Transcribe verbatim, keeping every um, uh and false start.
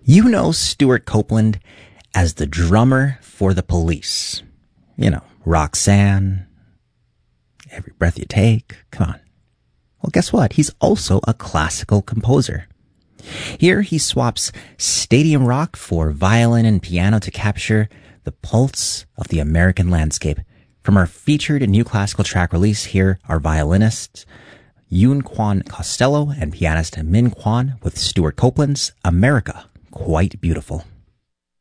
You know Stewart Copeland as the drummer for The Police. You know, Roxanne, Every Breath You Take. Come on. Well, guess what? He's also a classical composer. Here he swaps stadium rock for violin and piano to capture the pulse of the American landscape. From our featured new classical track release, here are violinists Yun Kwan Costello and pianist Min Kwan with Stewart Copeland's America Quite Beautiful.